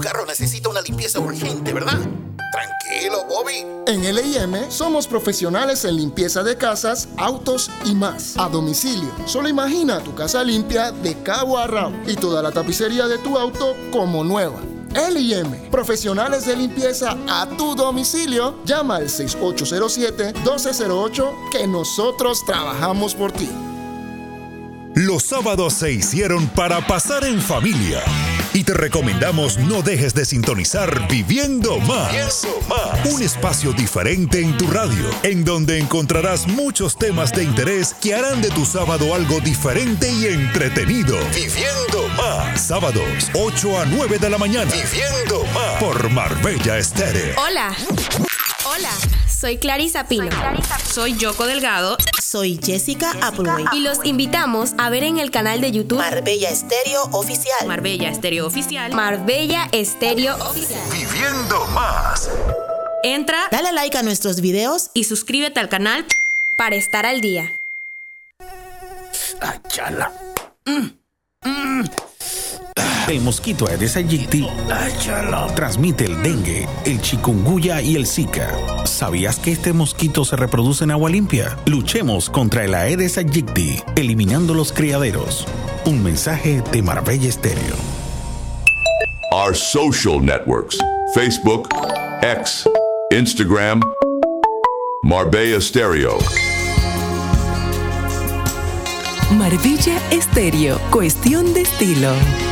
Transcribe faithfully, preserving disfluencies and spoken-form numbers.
carro necesita una limpieza urgente, ¿verdad? Tranquilo, Bobby. En L I M somos profesionales en limpieza de casas, autos y más. A domicilio. Solo imagina tu casa limpia de cabo a rabo y toda la tapicería de tu auto como nueva. L I M, profesionales de limpieza a tu domicilio. Llama al seis ocho cero siete, uno dos cero ocho que nosotros trabajamos por ti. Los sábados se hicieron para pasar en familia. Y te recomendamos no dejes de sintonizar Viviendo Más. Viviendo Más. Un espacio diferente en tu radio, en donde encontrarás muchos temas de interés que harán de tu sábado algo diferente y entretenido. Viviendo Más. Sábados, ocho a nueve de la mañana. Viviendo Más. Por Marbella Estéreo. Hola. Hola. Soy Clarisa Pino. Soy, Clarisa. Soy Yoko Delgado. Soy Jessica Appleway. Y los invitamos a ver en el canal de YouTube Marbella Estéreo Oficial. Marbella Estéreo Oficial. Marbella Estéreo Oficial. Viviendo Más. Entra, dale like a nuestros videos y suscríbete al canal para estar al día. Ay, chala. Mm. Mm. El mosquito Aedes aegypti transmite el dengue, el chikungunya y el zika. ¿Sabías que este mosquito se reproduce en agua limpia? Luchemos contra el Aedes aegypti, eliminando los criaderos. Un mensaje de Marbella Estéreo. Our social networks: Facebook, X, Instagram, Marbella Estéreo. Marbella Estéreo, cuestión de estilo.